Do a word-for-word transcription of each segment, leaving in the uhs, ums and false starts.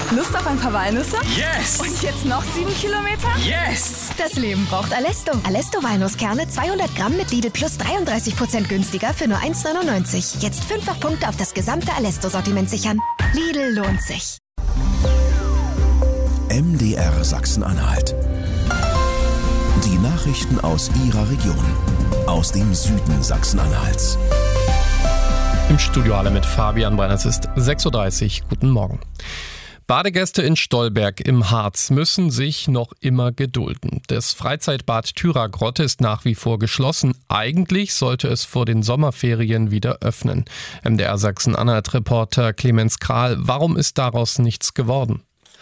Lust auf ein paar Walnüsse? Yes! Und jetzt noch sieben Kilometer? Yes! Das Leben braucht Alesto. Alesto Walnusskerne zweihundert Gramm mit Lidl Plus dreiunddreißig Prozent günstiger für nur eins neunundneunzig. Jetzt fünffach Punkte auf das gesamte Alesto-Sortiment sichern. Lidl lohnt sich. M D R Sachsen-Anhalt. Die Nachrichten aus Ihrer Region. Aus dem Süden Sachsen-Anhalts. Im Studio alle mit Fabian Breiner. Es ist sechs Uhr dreißig. Guten Morgen. Badegäste in Stolberg im Harz müssen sich noch immer gedulden. Das Freizeitbad Thüragrotte ist nach wie vor geschlossen. Eigentlich sollte es vor den Sommerferien wieder öffnen. M D R Sachsen-Anhalt-Reporter Clemens Kral, warum ist daraus nichts geworden?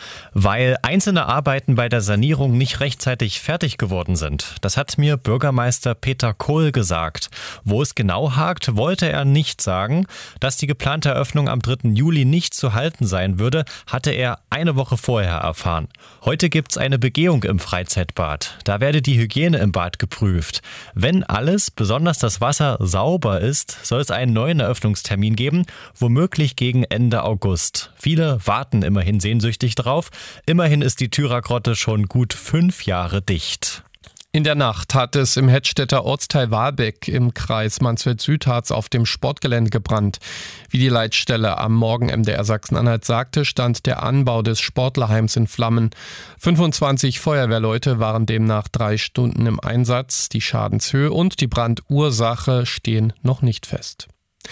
Weil einzelne Arbeiten bei der Sanierung nicht rechtzeitig fertig geworden sind. Das hat mir Bürgermeister Peter Kohl gesagt. Wo es genau hakt, wollte er nicht sagen. Dass die geplante Eröffnung am dritten Juli nicht zu halten sein würde, hatte er eine Woche vorher erfahren. Heute gibt's eine Begehung im Freizeitbad. Da werde die Hygiene im Bad geprüft. Wenn alles, besonders das Wasser, sauber ist, soll es einen neuen Eröffnungstermin geben, womöglich gegen Ende August. Viele warten immerhin sehnsüchtig drauf. Immerhin ist die Thüragrotte schon gut fünf Jahre dicht. In der Nacht hat es im Hettstädter Ortsteil Wahlbeck im Kreis Mansfeld-Südharz auf dem Sportgelände gebrannt. Wie die Leitstelle am Morgen M D R Sachsen-Anhalt sagte, stand der Anbau des Sportlerheims in Flammen. fünfundzwanzig Feuerwehrleute waren demnach drei Stunden im Einsatz. Die Schadenshöhe und die Brandursache stehen noch nicht fest.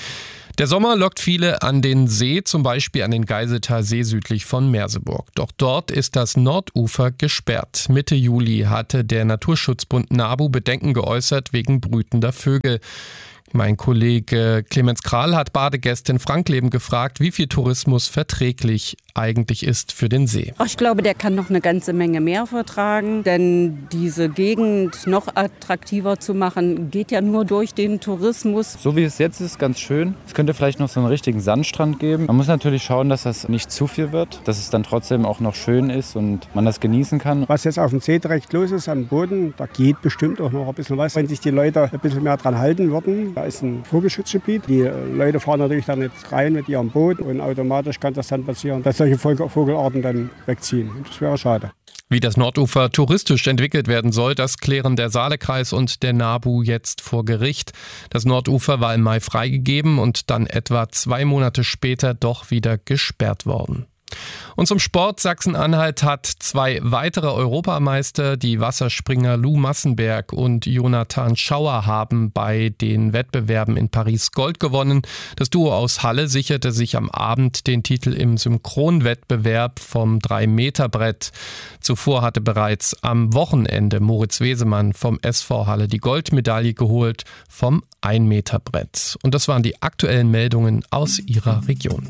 Der Sommer lockt viele an den See, zum Beispiel an den Geiselter See südlich von Merseburg. Doch dort ist das Nordufer gesperrt. Mitte Juli hatte der Naturschutzbund NABU Bedenken geäußert wegen brütender Vögel. Mein Kollege Clemens Kral hat Badegästin Frankleben gefragt, wie viel Tourismus verträglich eigentlich ist für den See. Ich glaube, der kann noch eine ganze Menge mehr vertragen, denn diese Gegend noch attraktiver zu machen, geht ja nur durch den Tourismus. So wie es jetzt ist, ganz schön. Es könnte vielleicht noch so einen richtigen Sandstrand geben. Man muss natürlich schauen, dass das nicht zu viel wird, dass es dann trotzdem auch noch schön ist und man das genießen kann. Was jetzt auf dem See direkt los ist am Boden, da geht bestimmt auch noch ein bisschen was, wenn sich die Leute ein bisschen mehr dran halten würden. Da ist ein Vogelschutzgebiet. Die Leute fahren natürlich dann jetzt rein mit ihrem Boot und automatisch kann das dann passieren, dass solche Vogelarten dann wegziehen. Und das wäre schade. Wie das Nordufer touristisch entwickelt werden soll, das klären der Saalekreis und der NABU jetzt vor Gericht. Das Nordufer war im Mai freigegeben und dann etwa zwei Monate später doch wieder gesperrt worden. Und zum Sport. Sachsen-Anhalt hat zwei weitere Europameister. Die Wasserspringer Lou Massenberg und Jonathan Schauer haben bei den Wettbewerben in Paris Gold gewonnen. Das Duo aus Halle sicherte sich am Abend den Titel im Synchronwettbewerb vom drei Meter Brett. Zuvor hatte bereits am Wochenende Moritz Wesemann vom S V Halle die Goldmedaille geholt vom ein Meter Brett. Und das waren die aktuellen Meldungen aus ihrer Region.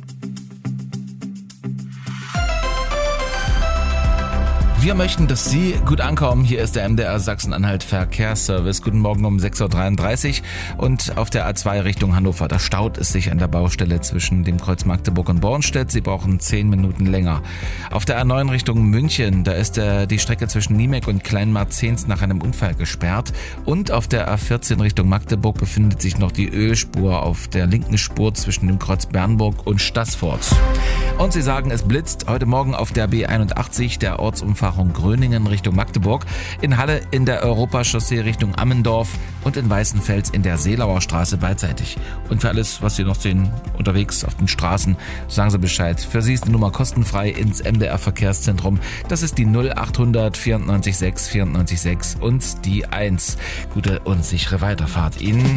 Wir möchten, dass Sie gut ankommen. Hier ist der M D R Sachsen-Anhalt Verkehrsservice. Guten Morgen um sechs Uhr dreiunddreißig und auf der A zwei Richtung Hannover. Da staut es sich an der Baustelle zwischen dem Kreuz Magdeburg und Bornstedt. Sie brauchen zehn Minuten länger. Auf der A neun Richtung München, da ist der, die Strecke zwischen Niemek und Kleinmarzens nach einem Unfall gesperrt. Und auf der A vierzehn Richtung Magdeburg befindet sich noch die Ölspur auf der linken Spur zwischen dem Kreuz Bernburg und Staßfurt. Und Sie sagen, es blitzt heute Morgen auf der B einundachtzig, der Ortsumfahrung Gröningen Richtung Magdeburg, in Halle in der Europachaussee Richtung Ammendorf und in Weißenfels in der Seelauer Straße beidseitig. Und für alles, was Sie noch sehen unterwegs auf den Straßen, sagen Sie Bescheid. Für Sie ist die Nummer kostenfrei ins M D R Verkehrszentrum. Das ist die null achthundert vierundneunzig sechs vierundneunzig sechs und die eins. Gute und sichere Weiterfahrt Ihnen.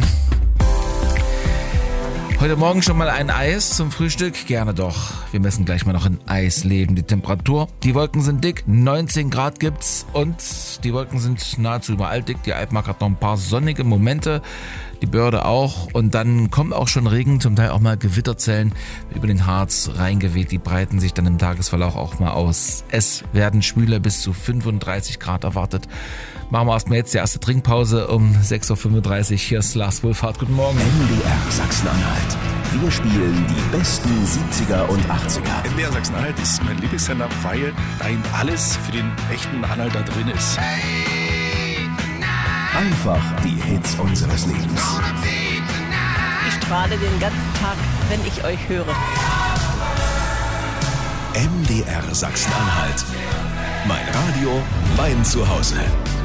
Heute Morgen schon mal ein Eis zum Frühstück? Gerne doch. Wir messen gleich mal noch in Eisleben die Temperatur. Die Wolken sind dick, neunzehn Grad gibt's und die Wolken sind nahezu überall dick. Die Altmark hat noch ein paar sonnige Momente, die Börde auch. Und dann kommt auch schon Regen, zum Teil auch mal Gewitterzellen über den Harz reingeweht. Die breiten sich dann im Tagesverlauf auch mal aus. Es werden Schwüle bis zu fünfunddreißig Grad erwartet. Machen wir erstmal jetzt die erste Trinkpause um sechs Uhr fünfunddreißig. Hier ist Lars Wohlfahrt. Guten Morgen. M D R Sachsen-Anhalt. Wir spielen die besten siebziger und achtziger. M D R Sachsen-Anhalt ist mein Lieblingssender, weil da alles für den echten Anhalter drin ist. Einfach die Hits unseres Lebens. Ich strahle den ganzen Tag, wenn ich euch höre. M D R Sachsen-Anhalt. Mein Radio, mein Zuhause.